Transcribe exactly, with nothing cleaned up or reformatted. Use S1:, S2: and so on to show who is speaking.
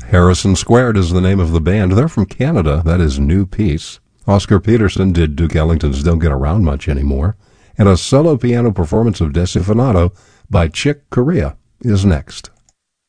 S1: Harrison Squared is the name of the band. They're from Canada. That is New Peace. Oscar Peterson did Duke Ellington's Don't Get Around Much Anymore. And a solo piano performance of Desinfinato by Chick Corea is next.